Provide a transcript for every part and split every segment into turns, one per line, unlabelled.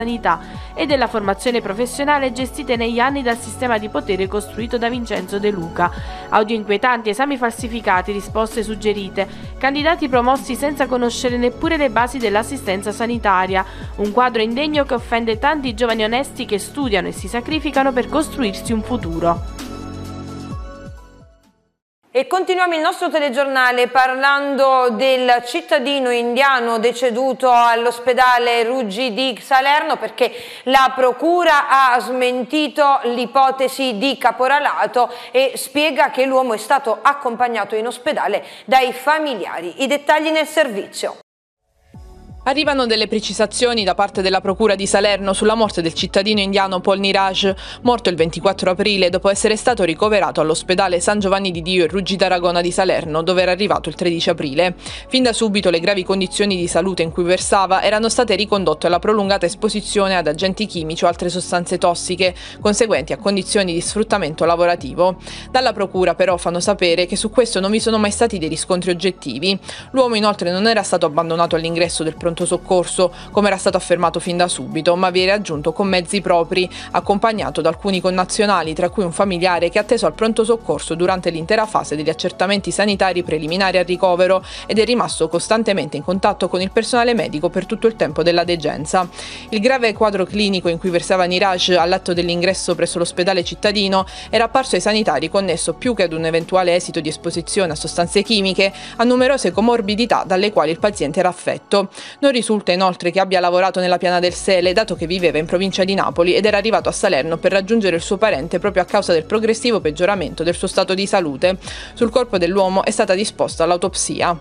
sanità e della formazione professionale gestite negli anni dal sistema di potere costruito da Vincenzo De Luca. Audio inquietanti, esami falsificati, risposte suggerite, candidati promossi senza conoscere neppure le basi dell'assistenza sanitaria, un quadro indegno che offende tanti giovani onesti che studiano e si sacrificano per costruirsi un futuro.
E continuiamo il nostro telegiornale parlando del cittadino indiano deceduto all'ospedale Ruggi di Salerno, perché la procura ha smentito l'ipotesi di caporalato e spiega che l'uomo è stato accompagnato in ospedale dai familiari. I dettagli nel servizio.
Arrivano delle precisazioni da parte della Procura di Salerno sulla morte del cittadino indiano Paul Niraj, morto il 24 aprile dopo essere stato ricoverato all'ospedale San Giovanni di Dio e Ruggi d'Aragona di Salerno, dove era arrivato il 13 aprile. Fin da subito le gravi condizioni di salute in cui versava erano state ricondotte alla prolungata esposizione ad agenti chimici o altre sostanze tossiche, conseguenti a condizioni di sfruttamento lavorativo. Dalla Procura però fanno sapere che su questo non vi sono mai stati dei riscontri oggettivi. L'uomo inoltre non era stato abbandonato all'ingresso del pronto soccorso, come era stato affermato fin da subito, ma vi era raggiunto con mezzi propri, accompagnato da alcuni connazionali, tra cui un familiare che ha atteso al pronto soccorso durante l'intera fase degli accertamenti sanitari preliminari al ricovero ed è rimasto costantemente in contatto con il personale medico per tutto il tempo della degenza. Il grave quadro clinico in cui versava Niraj all'atto dell'ingresso presso l'ospedale cittadino era apparso ai sanitari connesso più che ad un eventuale esito di esposizione a sostanze chimiche a numerose comorbidità dalle quali il paziente era affetto. Non risulta inoltre che abbia lavorato nella Piana del Sele, dato che viveva in provincia di Napoli ed era arrivato a Salerno per raggiungere il suo parente proprio a causa del progressivo peggioramento del suo stato di salute. Sul corpo dell'uomo è stata disposta l'autopsia.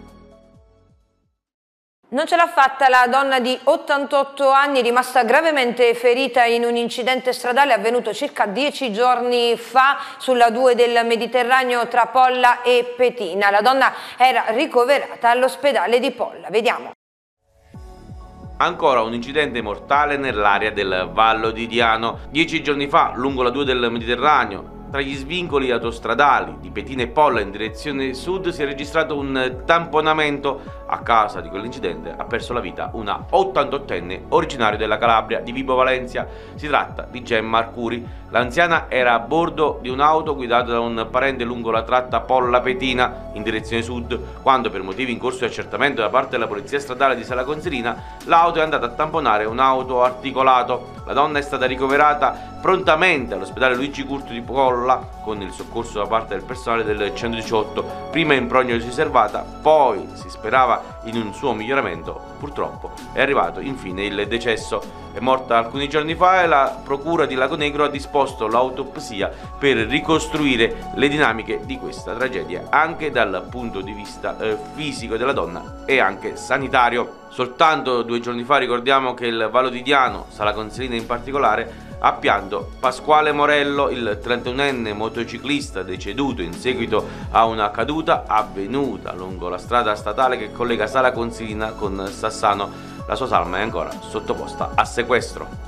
Non ce l'ha fatta la donna di 88 anni rimasta gravemente ferita in un incidente stradale avvenuto circa 10 giorni fa sulla 2 del Mediterraneo tra Polla e Petina. La donna era ricoverata all'ospedale di Polla. Vediamo.
Ancora un incidente mortale nell'area del Vallo di Diano. 10 giorni fa, lungo la 2 del Mediterraneo, tra gli svincoli autostradali di Petina e Polla in direzione sud, si è registrato un tamponamento. A causa di quell'incidente ha perso la vita una 88enne originaria della Calabria, di Vibo Valentia. Si tratta di Gemma Arcuri. L'anziana era a bordo di un'auto guidata da un parente lungo la tratta Polla-Petina in direzione sud, quando per motivi in corso di accertamento da parte della polizia stradale di Sala Consilina l'auto è andata a tamponare un'auto articolato. La donna è stata ricoverata prontamente all'ospedale Luigi Curto di Polla con il soccorso da parte del personale del 118, prima in prognosi riservata, poi si sperava in un suo miglioramento. Purtroppo è arrivato infine il decesso. È morta alcuni giorni fa e la procura di Lagonegro ha disposto l'autopsia per ricostruire le dinamiche di questa tragedia anche dal punto di vista fisico della donna e anche sanitario. Soltanto 2 giorni fa ricordiamo che il Vallo di Diano, Sala Consilina in particolare, ha pianto Pasquale Morello, il 31enne motociclista deceduto in seguito a una caduta avvenuta lungo la strada statale che collega Sala Consilina con Sassano. La sua salma è ancora sottoposta a sequestro.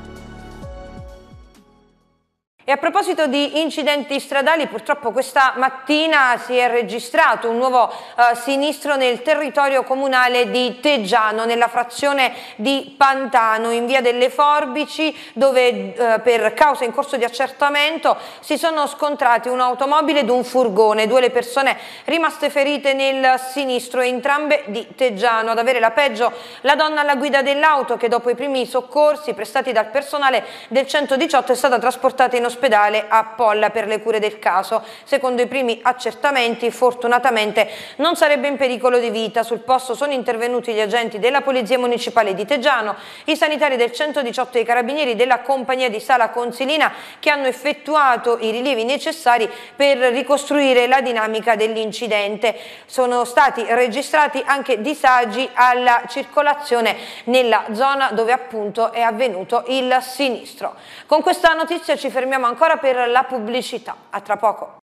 E a proposito di incidenti stradali, purtroppo questa mattina si è registrato un nuovo sinistro nel territorio comunale di Teggiano, nella frazione di Pantano, in via delle Forbici, dove per causa in corso di accertamento si sono scontrati un'automobile ed un furgone. 2 le persone rimaste ferite nel sinistro, entrambe di Teggiano. Ad avere la peggio la donna alla guida dell'auto, che dopo i primi soccorsi prestati dal personale del 118 è stata trasportata in ospedale a Polla per le cure del caso. Secondo i primi accertamenti, fortunatamente non sarebbe in pericolo di vita. Sul posto sono intervenuti gli agenti della Polizia Municipale di Teggiano, i sanitari del 118 e i carabinieri della compagnia di Sala Consilina, che hanno effettuato i rilievi necessari per ricostruire la dinamica dell'incidente. Sono stati registrati anche disagi alla circolazione nella zona dove appunto è avvenuto il sinistro. Con questa notizia ci fermiamo ancora per la pubblicità. A tra poco.